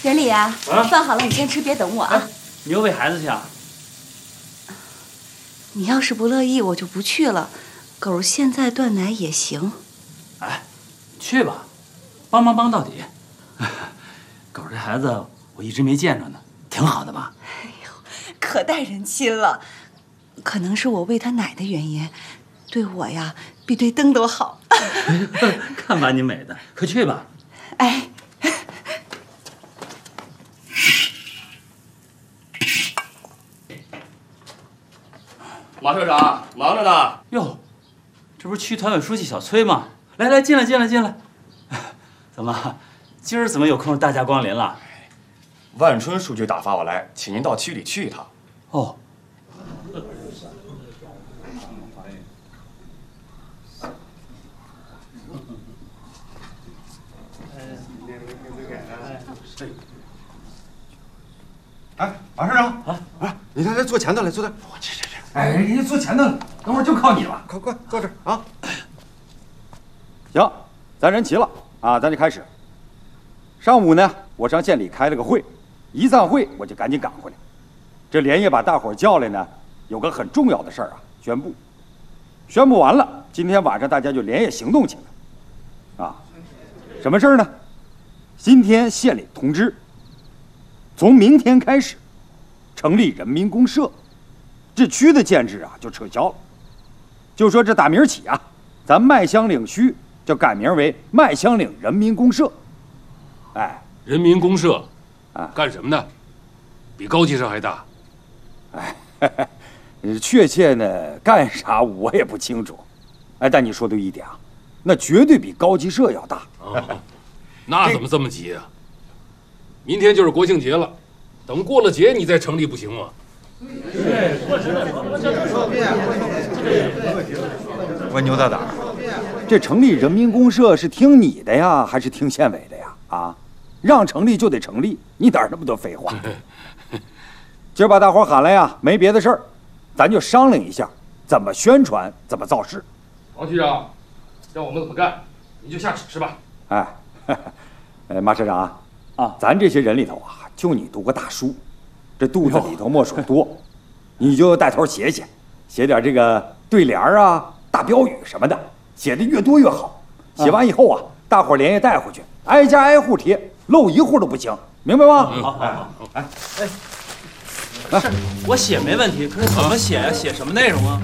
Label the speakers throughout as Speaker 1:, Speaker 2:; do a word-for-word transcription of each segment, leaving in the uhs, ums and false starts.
Speaker 1: 人理啊，
Speaker 2: 啊
Speaker 1: 饭好了，你先吃，别等我啊。
Speaker 2: 你又喂孩子去啊？
Speaker 1: 你要是不乐意，我就不去了。狗现在断奶也行。
Speaker 2: 哎，去吧，帮忙帮到底。狗这孩子我一直没见着呢，挺好的吧？
Speaker 1: 哎呦，可待人亲了。可能是我喂他奶的原因，对我呀比对灯都好。
Speaker 2: 看把你美的，快去吧。
Speaker 1: 哎。
Speaker 3: 马社长忙着呢。
Speaker 2: 哟，这不是区团委书记小崔吗？来来，进来进来进来。怎么，今儿怎么有空大驾光临了？
Speaker 3: 万春书记打发我来，请您到区里去一趟。
Speaker 2: 哦。
Speaker 4: 哎，马社长
Speaker 2: 啊
Speaker 4: 啊，你来来坐前头来，坐这。
Speaker 2: 我去去去。
Speaker 4: 哎，人家坐前头了，等会儿就靠你了，快快坐这儿啊！
Speaker 5: 行，咱人齐了啊，咱就开始。上午呢，我上县里开了个会，一散会我就赶紧赶回来。这连夜把大伙儿叫来呢，有个很重要的事儿啊，宣布。宣布完了，今天晚上大家就连夜行动起来。啊，什么事儿呢？今天县里通知，从明天开始，成立人民公社。这区的建制啊就撤销了，就说这打明儿起啊，咱麦乡岭区就改名为麦乡岭人民公社。哎，
Speaker 6: 人民公社
Speaker 5: 啊，
Speaker 6: 干什么的？比高级社还大。
Speaker 5: 哎，嘿嘿确切呢干啥我也不清楚。哎，但你说对一点啊，那绝对比高级社要大。
Speaker 6: 哦，那怎么这么急啊？明天就是国庆节了，等过了节你再成立不行吗？
Speaker 4: 我牛大胆，
Speaker 5: 这成立人民公社是听你的呀，还是听县委的呀？啊，让成立就得成立，你哪儿那么多废话？今儿把大伙喊来呀，没别的事儿，咱就商量一下怎么宣传，怎么造势。
Speaker 6: 王局长，让我们怎么干，你就下指示吧。
Speaker 5: 哎，呃，马社长啊，啊，咱这些人里头啊，就你读过大书，这肚子里头墨水多，你就带头写写，写点这个对联啊、大标语什么的，写的越多越好。写完以后啊，大伙连夜带回去，挨家挨户贴，漏一户都不行，明白吗？
Speaker 2: 好，好，好，哎，哎，是我写没问题，可是怎么写呀？写什么内容啊？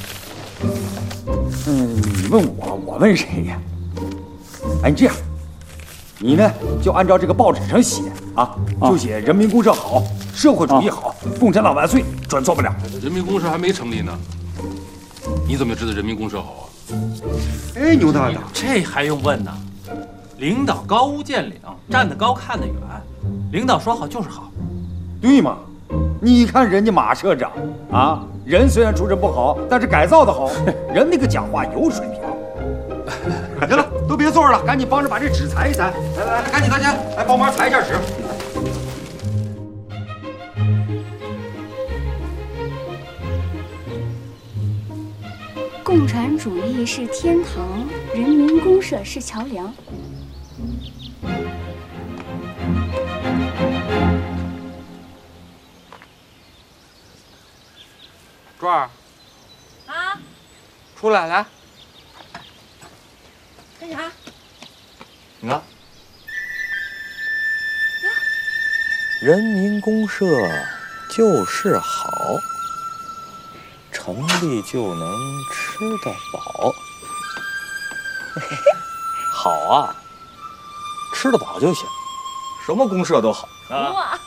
Speaker 5: 嗯，你问我，我问谁呀？哎，你这样，你呢就按照这个报纸上写啊，就写人民公社好，社会主义好，共产党万岁，准错不了。
Speaker 6: 人民公社还没成立呢，你怎么知道人民公社好啊？
Speaker 4: 哎，牛大胆，
Speaker 2: 这还用问呢？领导高屋建瓴，站得高看得远，领导说好就是好。
Speaker 5: 对嘛？你看人家马社长啊，人虽然出身不好，但是改造的好，人那个讲话有水平。行了，都别坐着了，赶紧帮着把这纸裁一裁。来来来，赶紧大家来帮忙裁一下纸。
Speaker 7: 共产主义是天堂，人民公社是桥梁。
Speaker 4: 壮儿，
Speaker 1: 啊，
Speaker 4: 出来来。
Speaker 1: 干啥？
Speaker 4: 你看，
Speaker 8: 人民公社就是好，成立就能吃得饱。好啊，吃得饱就行，什么公社都好啊。
Speaker 1: 哇！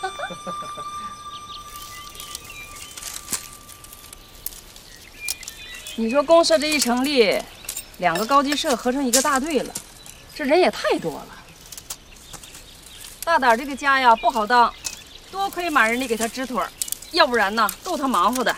Speaker 9: 你说公社这一成立，两个高级社合成一个大队了，这人也太多了。大胆这个家呀不好当，多亏马人力给他支腿儿，要不然呢够他忙活的。